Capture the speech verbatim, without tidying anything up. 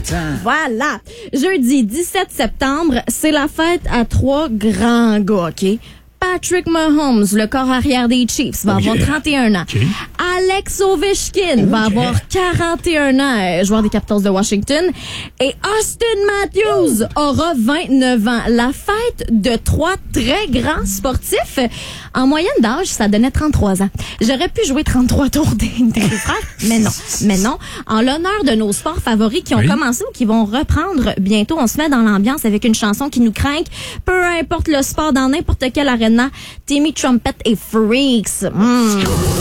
ans. Voilà. Jeudi dix-sept septembre, c'est la fête à trois grands gars, OK? Patrick Mahomes, le corps arrière des Chiefs, va Okay. avoir trente et un ans. Okay. Alex Ovechkin va Okay. avoir quarante et un ans, euh, joueur des Capitals de Washington. Et Austin Matthews aura vingt-neuf ans. La fête de trois très grands sportifs. En moyenne d'âge, ça donnait trente-trois ans. J'aurais pu jouer trente-trois tours des, des frères, mais non. Mais non. En l'honneur de nos sports favoris qui ont Oui. commencé ou qui vont reprendre bientôt, on se met dans l'ambiance avec une chanson qui nous craint. Peu importe le sport, dans n'importe quelle arena, Timmy Trumpet et Freaks. Mm.